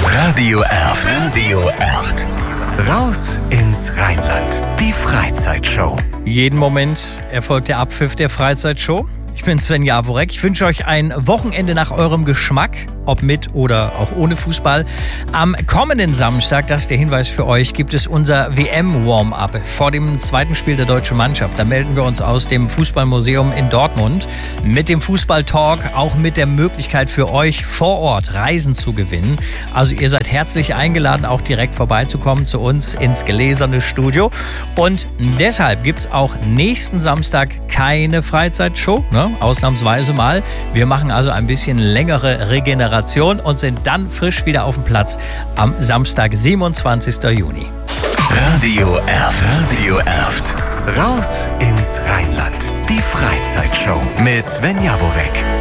Radio Erft. Radio Erft. Raus ins Rheinland. Die Freizeitshow. Jeden Moment erfolgt der Abpfiff der Freizeitshow. Ich bin Sven Jaworek. Ich wünsche euch ein Wochenende nach eurem Geschmack, ob mit oder auch ohne Fußball. Am kommenden Samstag, das ist der Hinweis für euch, gibt es unser WM-Warm-Up vor dem zweiten Spiel der deutschen Mannschaft. Da melden wir uns aus dem Fußballmuseum in Dortmund mit dem Fußball-Talk, auch mit der Möglichkeit für euch vor Ort Reisen zu gewinnen. Also ihr seid herzlich eingeladen, auch direkt vorbeizukommen zu uns ins gläserne Studio. Und deshalb gibt es auch nächsten Samstag keine Freizeitshow, ausnahmsweise mal. Wir machen also ein bisschen längere Regeneration und sind dann frisch wieder auf dem Platz am Samstag, 27. Juni. Radio Erft. Radio Erft. Raus ins Rheinland. Die Freizeitshow mit Sven Jaworek.